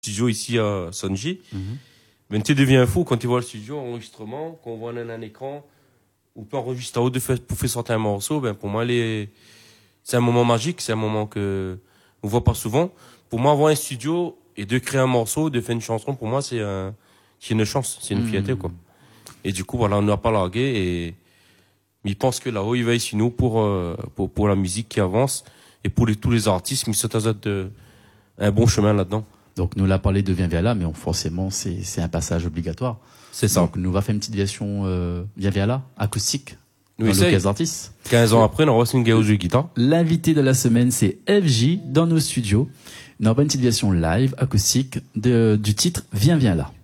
studio ici à Sonji. Mais tu deviens fou quand tu vois le studio, enregistrement, qu'on voit un écran, ou peut enregistrer en haut pour faire sortir un morceau, ben, pour moi, c'est un moment magique, c'est un moment que on voit pas souvent. Pour moi, avoir un studio et de créer un morceau, de faire une chanson, pour moi, c'est une chance, c'est une fierté, quoi. Et du coup, voilà, on n'a pas largué et il pense que là-haut, il veille sur nous pour la musique qui avance et pour tous les artistes, mais c'est un bon chemin là-dedans. Donc, nous l'a parlé de Viens Viala, mais forcément, c'est un passage obligatoire. C'est ça. Donc, nous va faire une petite version, Viens Viala, acoustique. Oui, dans l'occasion d'artistes. 15 ans après, on aura une gauche de guitare. L'invité de la semaine, c'est FJ dans nos studios. On aura une petite version live, acoustique, du titre Viens Viala.